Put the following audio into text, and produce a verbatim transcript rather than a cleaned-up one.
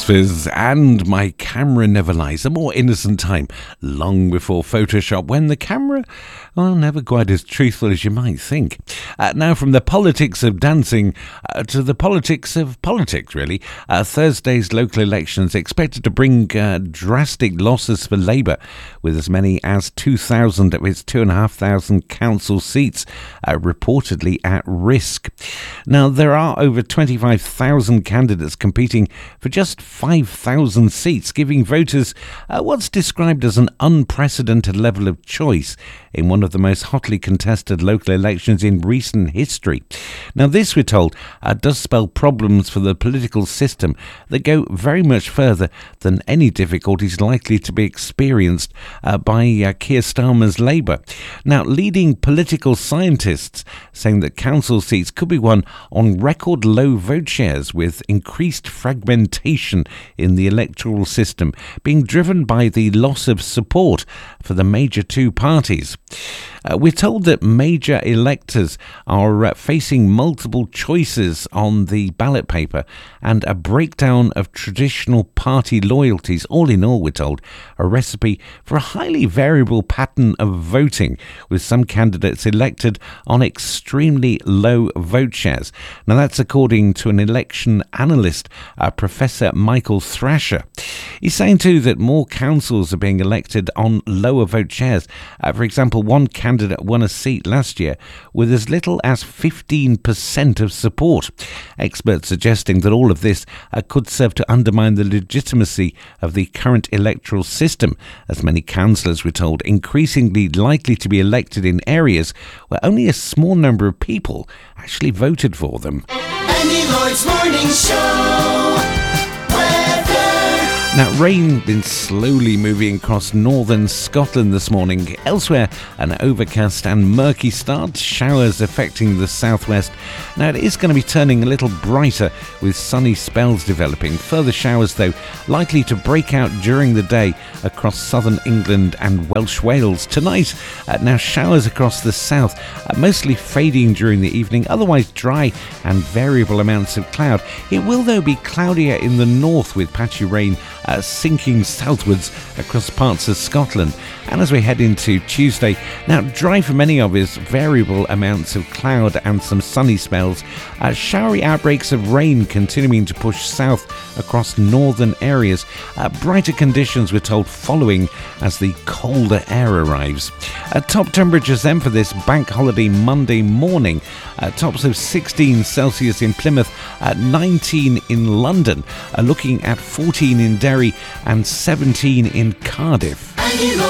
Fizz and My Camera Never Lies, a more innocent time, long before Photoshop, when the camera, well, never quite as truthful as you might think. Uh, now, from the politics of dancing uh, to the politics of politics, really. Uh, Thursday's local elections expected to bring uh, drastic losses for Labour, with as many as two thousand of its two thousand five hundred council seats uh, reportedly at risk. Now, there are over twenty-five thousand candidates competing for just five thousand seats, giving voters uh, what's described as an unprecedented level of choice in one of the most hotly contested local elections in recent history. Now, this, we're told, uh, does spell problems for the political system that go very much further than any difficulties likely to be experienced uh, by uh, Keir Starmer's Labour. Now, leading political scientists saying that council seats could be won on record low vote shares, with increased fragmentation in the electoral system being driven by the loss of support for the major two parties. Uh, we're told that major electors are uh, facing multiple choices on the ballot paper and a breakdown of traditional party loyalties. All in all, we're told, a recipe for a highly variable pattern of voting, with some candidates elected on extremely low vote shares. Now, that's according to an election analyst, uh, Professor Michael Thrasher. He's saying too that more councils are being elected on lower vote shares. Uh, for example, one candidate won a seat last year with as little as fifteen percent of support. Experts suggesting that all of this uh, could serve to undermine the legitimacy of the current electoral system, as many councillors were told increasingly likely to be elected in areas where only a small number of people actually voted for them. Andy Lloyd's Morning Show. Now, rain been slowly moving across northern Scotland this morning. Elsewhere, an overcast and murky start, showers affecting the southwest. Now, it is going to be turning a little brighter with sunny spells developing. Further showers, though, likely to break out during the day across southern England and Welsh Wales. Tonight, uh, now showers across the south, uh, mostly fading during the evening, otherwise dry and variable amounts of cloud. It will, though, be cloudier in the north with patchy rain Uh, sinking southwards across parts of Scotland. And as we head into Tuesday, now dry for many of us, variable amounts of cloud and some sunny spells. Uh, showery outbreaks of rain continuing to push south across northern areas. Uh, brighter conditions, we're told, following as the colder air arrives. Uh, top temperatures then for this bank holiday Monday morning. Uh, tops of sixteen Celsius in Plymouth, uh, nineteen in London, uh, looking at fourteen in Derry and seventeen in Cardiff.